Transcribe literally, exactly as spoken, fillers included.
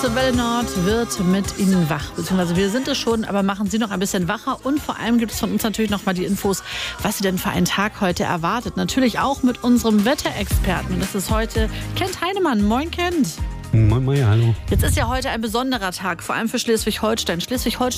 und Welle Nord wird mit Ihnen wach. Beziehungsweise wir sind es schon, aber machen Sie noch ein bisschen wacher. Und vor allem gibt es von uns natürlich noch mal die Infos, was Sie denn für einen Tag heute erwartet. Natürlich auch mit unserem Wetterexperten. Und das ist heute Kent Heinemann. Moin, Kent. Moin, moin, hallo. Jetzt ist ja heute ein besonderer Tag, vor allem für Schleswig-Holstein. Schleswig-Holstein